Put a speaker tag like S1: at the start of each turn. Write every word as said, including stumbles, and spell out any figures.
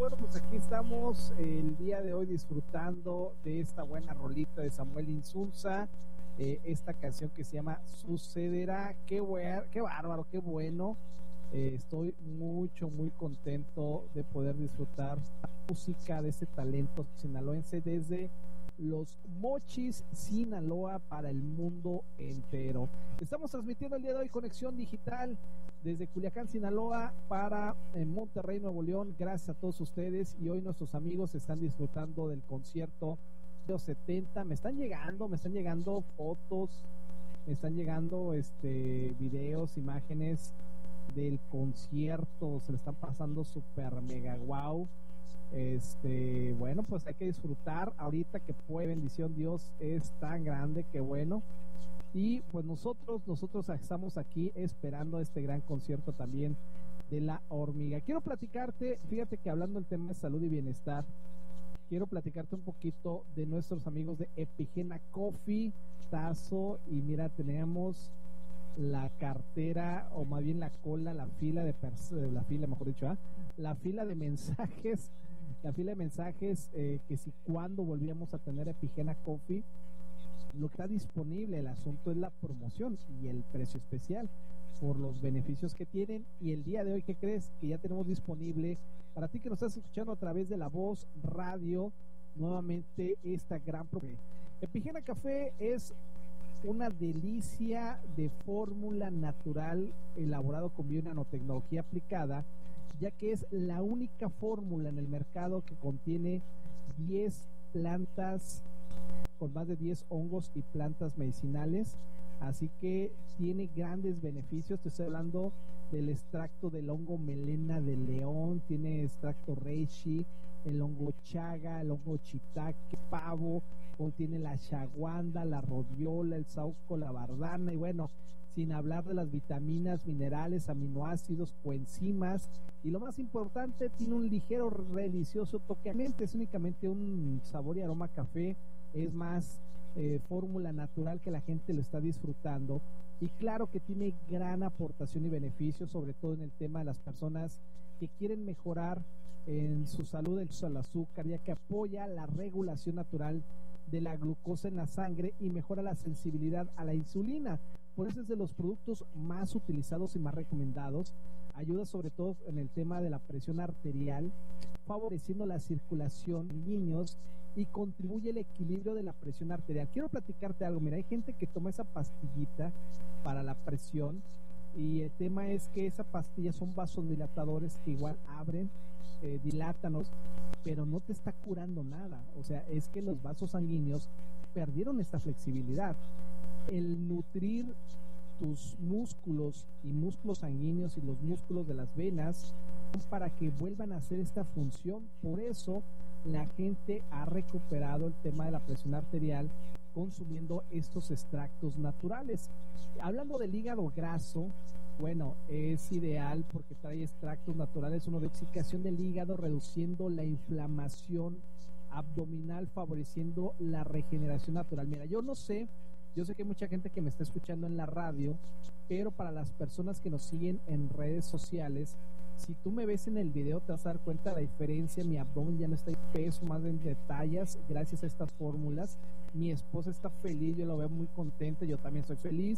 S1: Bueno, pues aquí estamos el día de hoy disfrutando de esta buena rolita de Samuel Insulza, eh, esta canción que se llama Sucederá. Qué, buen, qué bárbaro, qué bueno. Eh, estoy mucho, muy contento de poder disfrutar la música de este talento sinaloense desde Los Mochis, Sinaloa, para el mundo entero. Estamos transmitiendo el día de hoy Conexión Digital desde Culiacán, Sinaloa, para en Monterrey, Nuevo León. Gracias a todos ustedes, y hoy nuestros amigos están disfrutando del concierto de los setenta. Me están llegando, me están llegando fotos, me están llegando este videos, imágenes del concierto. Se le están pasando super mega wow. Este, bueno, pues hay que disfrutar ahorita que puede. Bendición, Dios es tan grande, que bueno. Y pues nosotros, nosotros estamos aquí esperando este gran concierto también de La Hormiga. Quiero platicarte, fíjate que hablando del tema de salud y bienestar, quiero platicarte un poquito de nuestros amigos de Epigena Coffee, Tazo, y mira, tenemos la cartera, o más bien la cola, la fila de pers- la fila, mejor dicho, ¿eh? la fila de mensajes, la fila de mensajes, eh, que si cuando volvíamos a tener Epigena Coffee. Lo que está disponible, el asunto es la promoción y el precio especial por los beneficios que tienen. Y el día de hoy, ¿qué crees? Que ya tenemos disponible para ti que nos estás escuchando a través de La Voz Radio, nuevamente esta gran promoción. Epigena Café es una delicia de fórmula natural elaborado con bionanotecnología aplicada, ya que es la única fórmula en el mercado que contiene diez plantas con más de diez hongos y plantas medicinales, así que tiene grandes beneficios. Te estoy hablando del extracto del hongo melena de león, tiene extracto reishi, el hongo chaga, el hongo shiitake, pavo, contiene la ashwagandha, la rodiola, el saúco, la bardana, y bueno, sin hablar de las vitaminas, minerales, aminoácidos, coenzimas, y lo más importante, tiene un ligero delicioso toque. Es únicamente un sabor y aroma a café, es más eh, fórmula natural que la gente lo está disfrutando, y claro que tiene gran aportación y beneficio, sobre todo en el tema de las personas que quieren mejorar en su salud el azúcar, ya que apoya la regulación natural de la glucosa en la sangre y mejora la sensibilidad a la insulina. Por eso es de los productos más utilizados y más recomendados. Ayuda sobre todo en el tema de la presión arterial, favoreciendo la circulación en niños, y contribuye al equilibrio de la presión arterial. Quiero platicarte algo. Mira, hay gente que toma esa pastillita para la presión, y el tema es que esa pastilla son vasodilatadores que igual abren, eh, dilátanos, pero no te está curando nada. O sea, es que los vasos sanguíneos perdieron esta flexibilidad. El nutrir tus músculos y músculos sanguíneos y los músculos de las venas para que vuelvan a hacer esta función. Por eso la gente ha recuperado el tema de la presión arterial consumiendo estos extractos naturales. Hablando del hígado graso, bueno, es ideal porque trae extractos naturales, uno de intoxicación del hígado, reduciendo la inflamación abdominal, favoreciendo la regeneración natural. Mira, yo no sé, yo sé que hay mucha gente que me está escuchando en la radio, pero para las personas que nos siguen en redes sociales, si tú me ves en el video te vas a dar cuenta de la diferencia. Mi abdomen ya no está en peso, más en detalles, gracias a estas fórmulas. Mi esposa está feliz, yo la veo muy contenta, yo también soy feliz.